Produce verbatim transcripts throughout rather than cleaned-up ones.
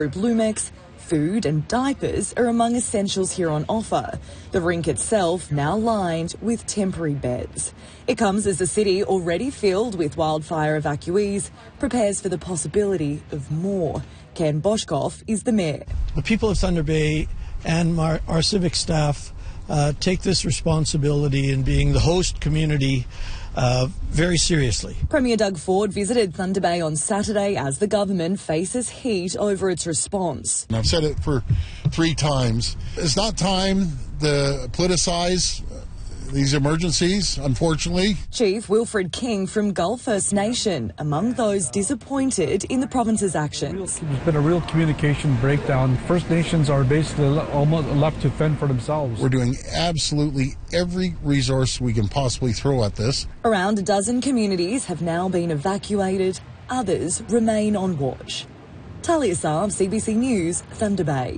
Blumex, food and diapers are among essentials here on offer. The rink itself now lined with temporary beds. It comes as the city, already filled with wildfire evacuees, prepares for the possibility of more. Ken Boshkoff is the mayor. The people of Thunder Bay and our, our civic staff uh, take this responsibility in being the host community Uh, very seriously. Premier Doug Ford visited Thunder Bay on Saturday as the government faces heat over its response. And I've said it for three times. It's not time to politicize these emergencies, unfortunately. Chief Wilfred King from Gull First Nation, among those disappointed in the province's actions. There's been a real communication breakdown. First Nations are basically almost left to fend for themselves. We're doing absolutely every resource we can possibly throw at this. Around a dozen communities have now been evacuated. Others remain on watch. Talia Saab, C B C News, Thunder Bay.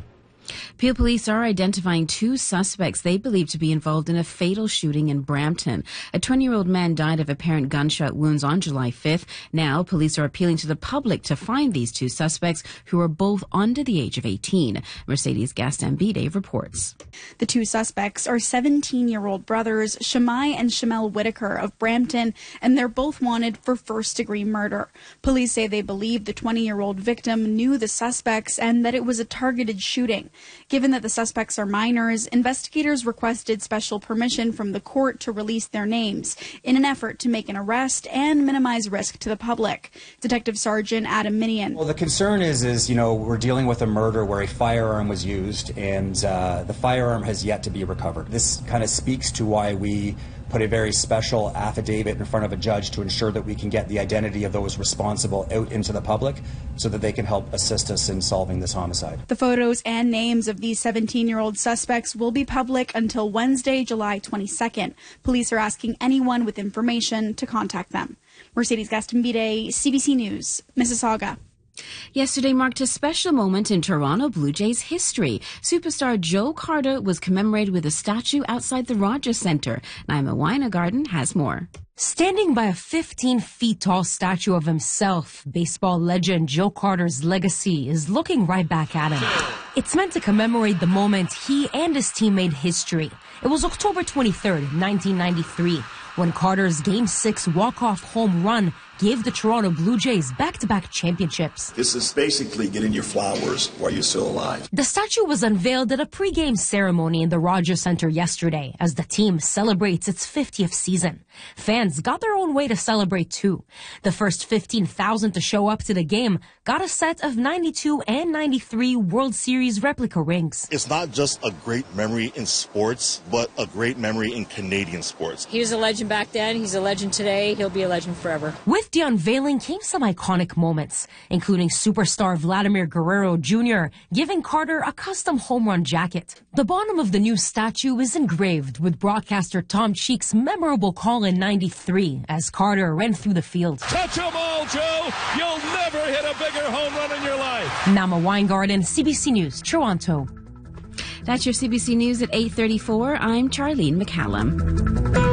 Peel police are identifying two suspects they believe to be involved in a fatal shooting in Brampton. A twenty-year-old man died of apparent gunshot wounds on July fifth. Now, police are appealing to the public to find these two suspects, who are both under the age of eighteen. Mercedes Gastambide reports. The two suspects are seventeen-year-old brothers, Shamai and Shamel Whitaker of Brampton, and they're both wanted for first-degree murder. Police say they believe the twenty-year-old victim knew the suspects and that it was a targeted shooting. Given that the suspects are minors, investigators requested special permission from the court to release their names in an effort to make an arrest and minimize risk to the public. Detective Sergeant Adam Minion. Well, the concern is, is, you know, we're dealing with a murder where a firearm was used, and uh, the firearm has yet to be recovered. This kind of speaks to why we put a very special affidavit in front of a judge to ensure that we can get the identity of those responsible out into the public so that they can help assist us in solving this homicide. The photos and names of these seventeen-year-old suspects will be public until Wednesday, July twenty-second. Police are asking anyone with information to contact them. Mercedes Gastambide, C B C News, Mississauga. Yesterday marked a special moment in Toronto Blue Jays history. Superstar Joe Carter was commemorated with a statue outside the Rogers Centre. Naima Weingarten has more. Standing by a fifteen feet tall statue of himself, baseball legend Joe Carter's legacy is looking right back at him. It's meant to commemorate the moment he and his team made history. It was October twenty-third, nineteen ninety-three, when Carter's Game six walk-off home run gave the Toronto Blue Jays back-to-back championships. This is basically getting your flowers while you're still alive. The statue was unveiled at a pre-game ceremony in the Rogers Centre yesterday as the team celebrates its fiftieth season. Fans got their own way to celebrate too. The first fifteen thousand to show up to the game got a set of ninety-two and ninety-three World Series replica rings. It's not just a great memory in sports, but a great memory in Canadian sports. He was a legend back then. He's a legend today. He'll be a legend forever. With the unveiling came some iconic moments, including superstar Vladimir Guerrero Junior giving Carter a custom home run jacket. The bottom of the new statue is engraved with broadcaster Tom Cheek's memorable call in ninety-three as Carter ran through the field. Touch 'em all, Joe! You'll never hit a bigger home run in your life! Naima Weingarten, C B C News, Toronto. That's your C B C News at eight thirty-four. I'm Charlene McCallum.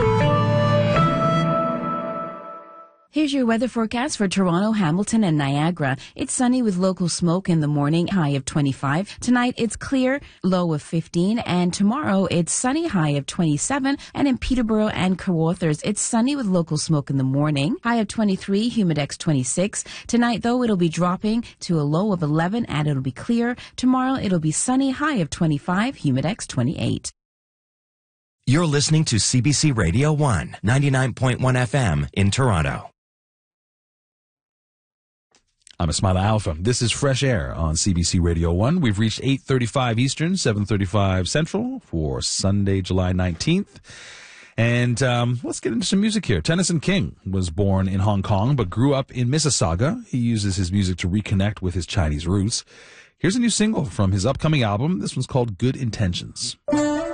Here's your weather forecast for Toronto, Hamilton, and Niagara. It's sunny with local smoke in the morning, high of twenty-five. Tonight, it's clear, low of fifteen. And tomorrow, it's sunny, high of twenty-seven. And in Peterborough and Kawarthas, it's sunny with local smoke in the morning, high of twenty-three, humidex twenty-six. Tonight, though, it'll be dropping to a low of eleven, and it'll be clear. Tomorrow, it'll be sunny, high of twenty-five, humidex twenty-eight. You're listening to C B C Radio one, ninety-nine point one F M in Toronto. I'm Ismaila Alpha. This is Fresh Air on C B C Radio one. We've reached eight thirty-five Eastern, seven thirty-five Central for Sunday, July nineteenth. And um, let's get into some music here. Tennyson King was born in Hong Kong but grew up in Mississauga. He uses his music to reconnect with his Chinese roots. Here's a new single from his upcoming album. This one's called Good Intentions.